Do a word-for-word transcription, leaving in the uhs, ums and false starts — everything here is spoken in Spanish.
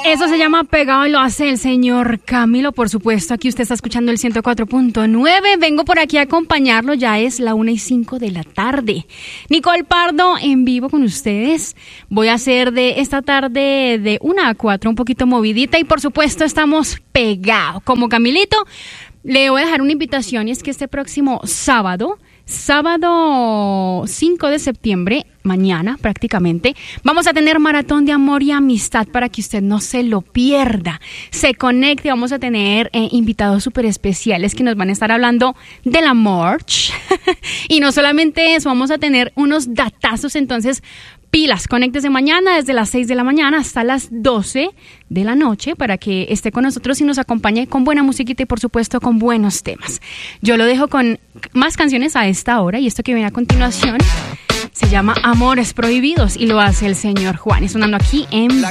Eso se llama Pegado y lo hace el señor Camilo, por supuesto. Aquí usted está escuchando el ciento cuatro punto nueve. Vengo por aquí a acompañarlo. Ya es la una y cinco de la tarde. Nicole Pardo en vivo con ustedes. Voy a hacer de esta tarde de una a cuatro un poquito movidita y por supuesto estamos pegados. Como Camilito, le voy a dejar una invitación y es que este próximo sábado... Sábado cinco de septiembre, mañana prácticamente, vamos a tener maratón de amor y amistad para que usted no se lo pierda. Se conecte, vamos a tener eh, invitados súper especiales que nos van a estar hablando del amor. Y no solamente eso, vamos a tener unos datazos, entonces pilas, conéctese mañana desde las seis de la mañana hasta las doce de la noche para que esté con nosotros y nos acompañe con buena musiquita y por supuesto con buenos temas. Yo lo dejo con más canciones a esta hora y esto que viene a continuación se llama Amores Prohibidos y lo hace el señor Juan. Es sonando aquí en